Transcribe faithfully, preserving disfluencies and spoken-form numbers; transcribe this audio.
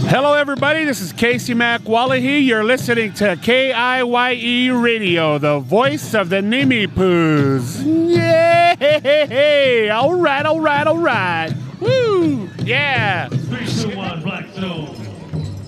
Hello, everybody. This is Casey McWallahee. You're listening to K I Y E Radio, the voice of the Nimipoos. Yay! All right, all right, all right. Woo! Yeah. Three, two, one, Black Zone.